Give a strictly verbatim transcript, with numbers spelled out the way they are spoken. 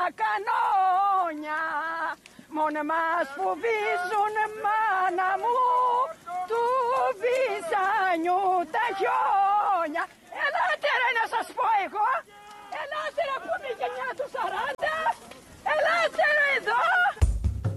κανόνια, μόνο μας φοβίζουν μάνα μου, του βυζάνιου τα χιόνια.